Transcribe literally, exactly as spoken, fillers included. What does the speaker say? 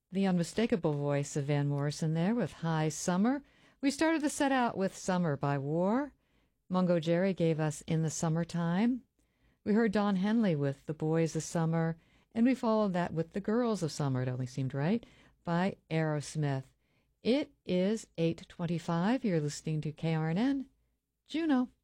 The unmistakable voice of Van Morrison there with High Summer. We started the set out with Summer by War. Mungo Jerry gave us In the Summertime. We heard Don Henley with The Boys of Summer, and we followed that with The Girls of Summer, it only seemed right, by Aerosmith. It is eight twenty-five. You're listening to K R N N, Juneau.